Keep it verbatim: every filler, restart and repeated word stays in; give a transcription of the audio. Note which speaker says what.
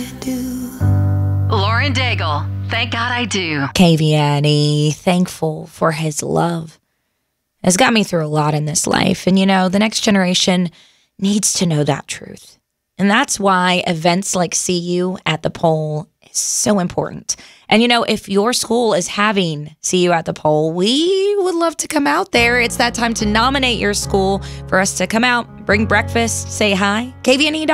Speaker 1: Lauren Daigle, Thank God I Do.
Speaker 2: K V N E, thankful for his love, has got me through a lot in this life. And, you know, the next generation needs to know that truth. And that's why events like See You at the Pole is so important. And, you know, if your school is having See You at the Pole, we would love to come out there. It's that time to nominate your school for us to come out, bring breakfast, say hi. K V N E